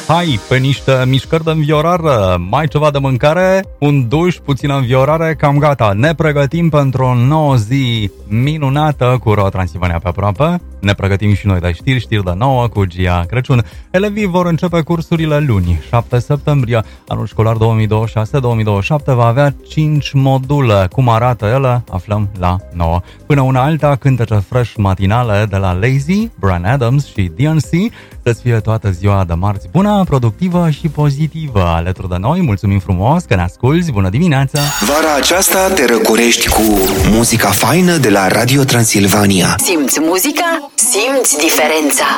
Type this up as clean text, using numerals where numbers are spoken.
Hai, pe niște mișcări de înviorare, mai ceva de mâncare, un duș, puțină înviorare, cam gata. Ne pregătim pentru o nouă zi minunată cu Roa Transilvania pe aproape. Ne pregătim și noi de știri de 9 cu Gia Crăciun. Elevii vor începe cursurile luni, 7 septembrie. Anul școlar 2026-2027 va avea 5 module. Cum arată ele? Aflăm la 9. Până una alta, cântece fresh matinale de la Lazy, Bryan Adams și DNC. Să-ți fie toată ziua de marți bună, productivă și pozitivă. Alături de noi, mulțumim frumos că ne asculți. Bună dimineața! Vara aceasta te răcorești cu muzica faină de la Radio Transilvania. Simți muzica? Simți diferența!